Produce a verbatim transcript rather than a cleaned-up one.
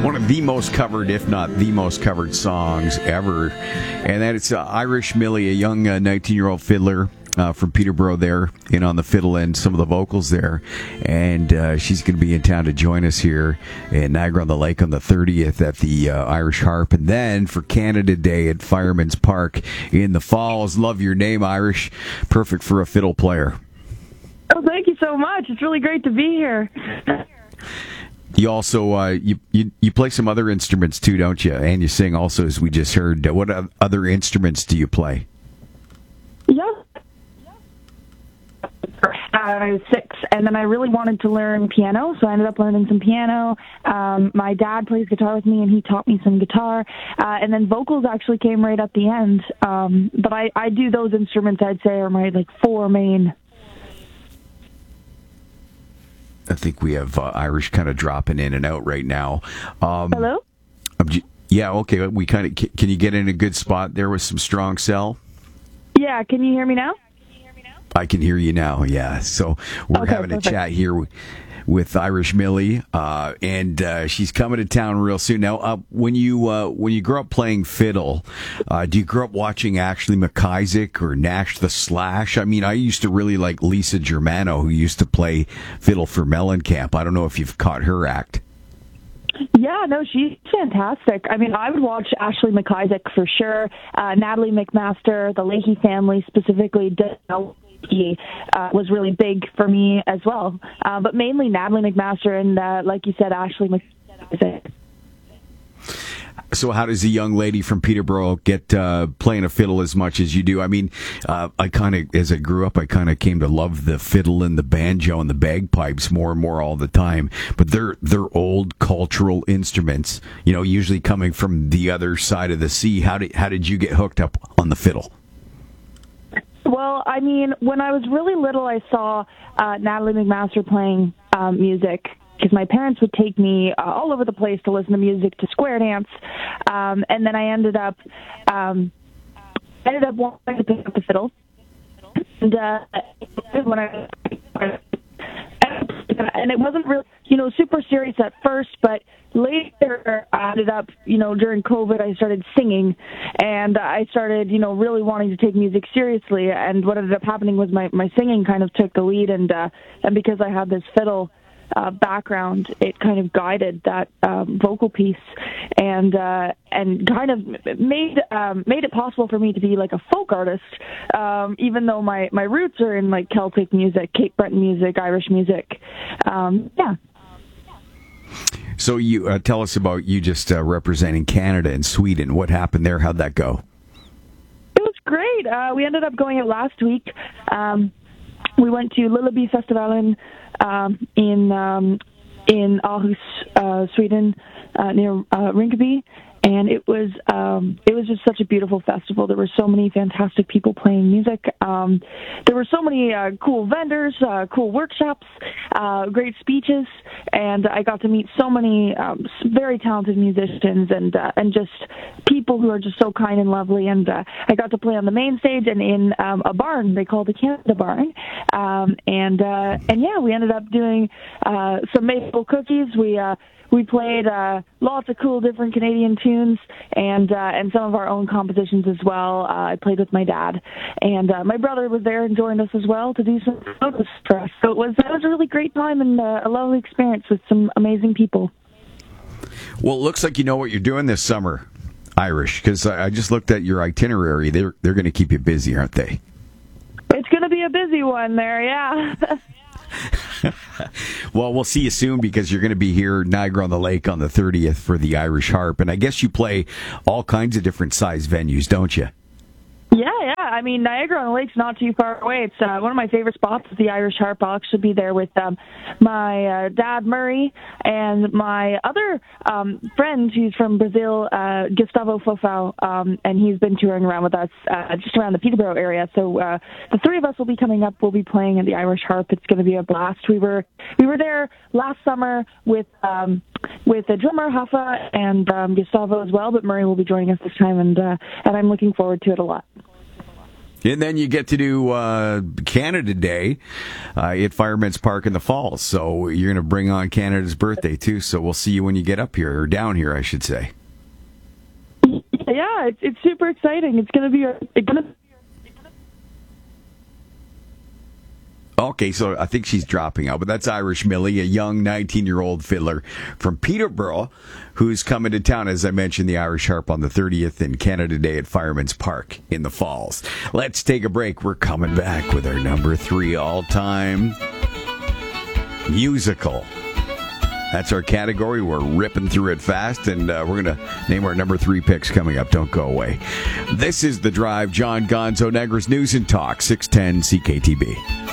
one of the most covered, if not the most covered songs ever. And that it's uh, Irish Millie, a young uh, nineteen-year-old fiddler uh, from Peterborough there, in on the fiddle and some of the vocals there. And uh, she's going to be in town to join us here in Niagara-on-the-Lake on the thirtieth at the uh, Irish Harp. And then for Canada Day at Fireman's Park in the Falls. Love your name, Irish. Perfect for a fiddle player. Oh, thank you so much. It's really great to be here. You also uh, you, you you play some other instruments too, don't you? And you sing also, as we just heard. What other instruments do you play? Yeah. I was six, and then I really wanted to learn piano, so I ended up learning some piano. Um, my dad plays guitar with me, and he taught me some guitar. Uh, and then vocals actually came right at the end. Um, but I, I do those instruments, I'd say, are my like four main. I think we have uh, Irish kind of dropping in and out right now. Um, Hello? Yeah, okay. We kind of can you get in a good spot there with some strong cell? Yeah, can you hear me now? I can hear you now, yeah. So we're okay, having perfect. a chat here with Irish Millie, uh, and uh, she's coming to town real soon. Now, uh, when you uh, when you grew up playing fiddle, uh, do you grow up watching Ashley McIsaac or Nash the Slash? I mean, I used to really like Lisa Germano, who used to play fiddle for Mellencamp. I don't know if you've caught her act. Yeah, no, she's fantastic. I mean, I would watch Ashley McIsaac for sure. Uh, Natalie McMaster, the Leahy family specifically, Dale He uh, was really big for me as well. Uh, but mainly Natalie McMaster and, uh, like you said, Ashley McIsaac. So how does a young lady from Peterborough get uh, playing a fiddle as much as you do? I mean, uh, I kind of, as I grew up, I kind of came to love the fiddle and the banjo and the bagpipes more and more all the time. But they're they're old cultural instruments, you know, usually coming from the other side of the sea. How did how did you get hooked up on the fiddle? Well, I mean, when I was really little, I saw uh, Natalie McMaster playing um, music, because my parents would take me uh, all over the place to listen to music, to square dance, um, and then I ended up um, ended up wanting to pick up the fiddle. And uh, when I and it wasn't really, you know, super serious at first, but later I ended up, you know, during COVID, I started singing, and I started, you know, really wanting to take music seriously. And what ended up happening was my, my singing kind of took the lead, and uh, and because I had this fiddle uh, background, it kind of guided that um, vocal piece, and uh, and kind of made um, made it possible for me to be like a folk artist, um, even though my, my roots are in like Celtic music, Cape Breton music, Irish music. Um, yeah. So you uh, tell us about you just uh, representing Canada and Sweden. What happened there? How'd that go? It was great. Uh, we ended up going out last week. Um, we went to Lullaby Festivalen um, in um, in Aarhus, uh, Sweden, uh, near uh, Rinkeby. And it was um, it was just such a beautiful festival. There were so many fantastic people playing music. Um, there were so many uh, cool vendors, uh, cool workshops, uh, great speeches, and I got to meet so many um, very talented musicians and uh, and just people who are just so kind and lovely. And uh, I got to play on the main stage and in um, a barn they call the Canada Barn. Um, and uh, and yeah, we ended up doing uh, some maple cookies. We uh, We played uh, lots of cool different Canadian tunes and uh, and some of our own compositions as well. Uh, I played with my dad, and uh, my brother was there and joined us as well to do some photos for us. So it was it was a really great time and uh, a lovely experience with some amazing people. Well, it looks like you know what you're doing this summer, Irish, because I, I just looked at your itinerary. They're they're going to keep you busy, aren't they? It's going to be a busy one there, yeah. Well, we'll see you soon because you're going to be here Niagara-on-the-Lake on the thirtieth for the Irish Harp. And I guess you play all kinds of different size venues, don't you? Yeah, yeah. I mean, Niagara-on-the-Lake's not too far away. It's uh, one of my favorite spots is the Irish Harp. I'll actually be there with um, my uh, dad, Murray, and my other um, friend who's from Brazil, uh, Gustavo Fofau, um, and he's been touring around with us uh, just around the Peterborough area. So uh, the three of us will be coming up. We'll be playing at the Irish Harp. It's going to be a blast. We were we were there last summer with um, with the drummer Hafa and um, Gustavo as well, but Murray will be joining us this time, and uh, and I'm looking forward to it a lot. And then you get to do uh, Canada Day uh, at Fireman's Park in the Falls. So you're going to bring on Canada's birthday, too. So we'll see you when you get up here, or down here, I should say. Yeah, it's, it's super exciting. It's going to be... It's gonna... Okay, so I think she's dropping out, but that's Irish Millie, a young nineteen-year-old fiddler from Peterborough, who's coming to town, as I mentioned, the Irish Harp on the thirtieth and Canada Day at Fireman's Park in the Falls. Let's take a break. We're coming back with our number three all-time musical. That's our category. We're ripping through it fast, and uh, we're going to name our number three picks coming up. Don't go away. This is The Drive. John Gonzo, Niagara's News and Talk, six ten C K T B.